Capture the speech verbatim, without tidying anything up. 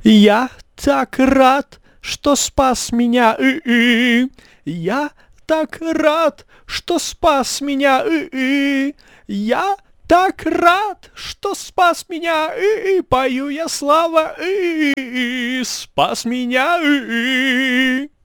Я так рад, что спас меня, и-и. Я так рад, что спас меня, и-и. Я так рад, что спас меня, и-и. Пою я слава, и-и. Спас меня, и-и.